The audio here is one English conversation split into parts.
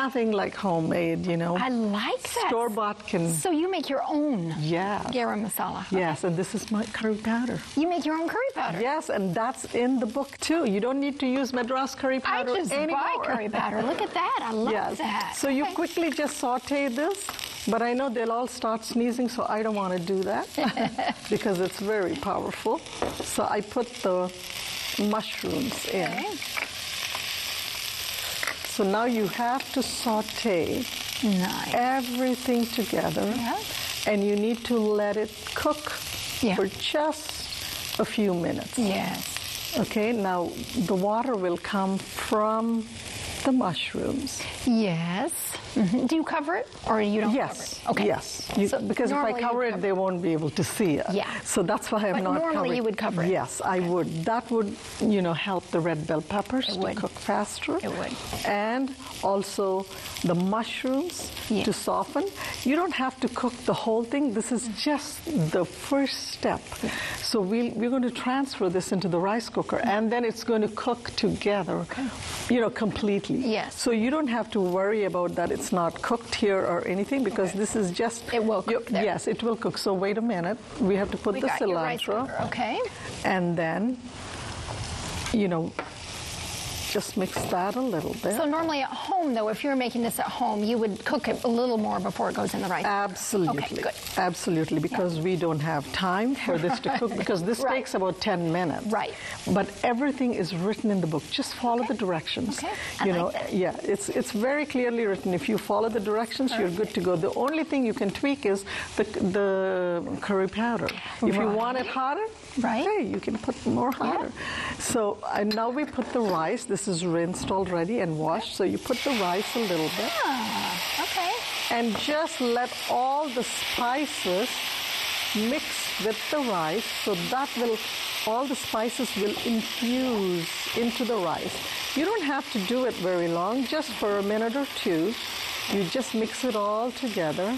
nothing like homemade, you know. I like that. Store-bought can... So you make your own garam masala. Yes, and this is my curry powder. You make your own curry powder? Yes, and that's in the book too. You don't need to use Madras curry powder anymore. I just buy curry powder. Look at that. I love that. So you quickly just saute this, but I know they'll all start sneezing, so I don't want to do that because it's very powerful. So I put the mushrooms in. Okay. So now you have to saute everything together, and you need to let it cook for just a few minutes. Yes. Okay, now the water will come from the mushrooms. Yes. Mm-hmm. Do you cover it, or you don't cover it? Okay. Yes, because if I cover it, they won't be able to see it. Yeah. So that's why I'm not covering. Normally you would cover it. Yes, I would. That would, help the red bell peppers to cook faster. It would. And also the mushrooms to soften. You don't have to cook the whole thing. This is just the first step. So we're going to transfer this into the rice cooker, and then it's going to cook together, completely. Yes. So you don't have to worry about that it's not cooked here or anything, because this is just... It will cook there. Yes, it will cook. So wait a minute. We have to put the cilantro. Okay. And then, just mix that a little bit. So normally at home, though, if you're making this at home, you would cook it a little more before it goes in the rice cooker. Absolutely. Okay, good. Absolutely, because we don't have time for this to cook, because this takes about 10 minutes. Right. But everything is written in the book. Just follow the directions. Okay. I like that. Yeah, it's very clearly written. If you follow the directions, you're good to go. The only thing you can tweak is the curry powder. If you want it hotter, hey, you can put more hotter. So now we put the rice. This is rinsed already and washed. So you put the rice a little bit. Okay. And just let all the spices mix with the rice, so that all the spices will infuse into the rice. You don't have to do it very long, just for a minute or two. You just mix it all together.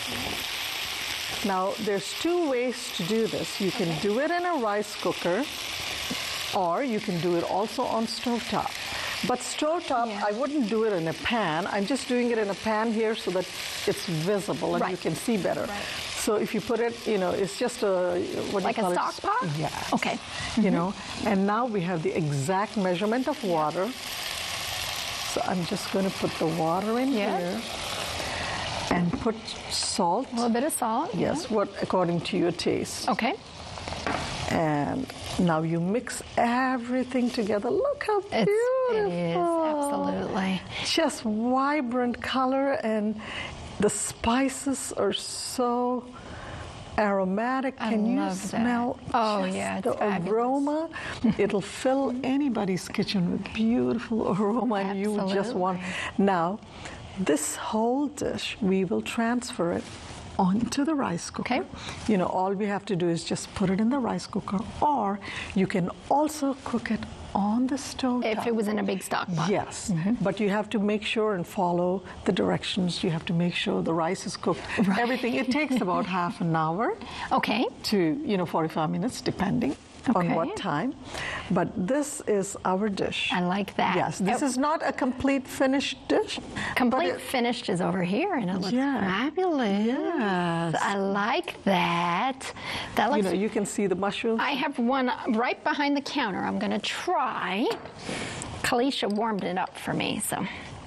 Now, there's two ways to do this. You can do it in a rice cooker, or you can do it also on stovetop. But stovetop, I wouldn't do it in a pan. I'm just doing it in a pan here so that it's visible and you can see better. Right. So if you put it, it's just a, what like do you call it? Like a stock pot? Yeah. Okay. And now we have the exact measurement of water. So I'm just going to put the water in here. And put salt. A little bit of salt. Yes, according to your taste. Okay. And now you mix everything together. Look how beautiful. It is, absolutely. Just vibrant color, and the spices are so aromatic. Can you smell the aroma? It'll fill anybody's kitchen with beautiful aroma, and you would just want. Now, this whole dish, we will transfer it onto the rice cooker. Okay. All we have to do is just put it in the rice cooker, or you can also cook it on the stove. If it was in a big stock pot. Yes, but you have to make sure and follow the directions. You have to make sure the rice is cooked. Everything. It takes about half an hour. Okay. To 45 minutes, depending on what time. But this is our dish. I like that. Yes, this is not a complete finished dish. Complete finished is over here, and it looks fabulous. Yes. I like that. That looks. You can see the mushrooms. I have one right behind the counter. I'm going to try. Kalisha warmed it up for me, so.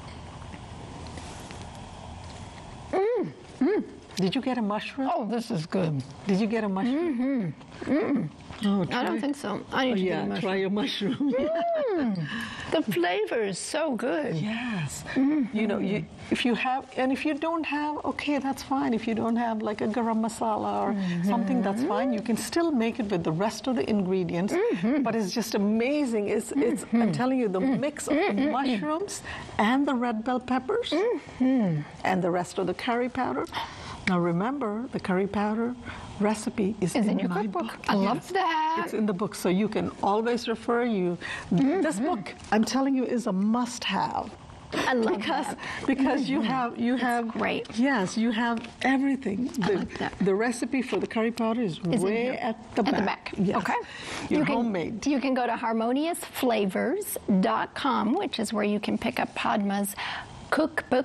Did you get a mushroom? Oh, this is good. Did you get a mushroom? Oh, I don't think so. I need to get a mushroom. Try a mushroom. The flavor is so good. Yes. If you have, and if you don't have, okay, that's fine. If you don't have like a garam masala or something, that's fine. You can still make it with the rest of the ingredients. But it's just amazing. It's I'm telling you, the mix of the mushrooms and the red bell peppers and the rest of the curry powder. Now remember, the curry powder recipe is in your cookbook. book. I love that. It's in the book, so you can always refer you. This book, I'm telling you, is a must-have. I love that. Because you have great. Yes, you have everything. I like that. The recipe for the curry powder is way at the back. At the back. Yes. Okay. Homemade. You can go to harmoniousflavors.com, which is where you can pick up Padma's cookbook.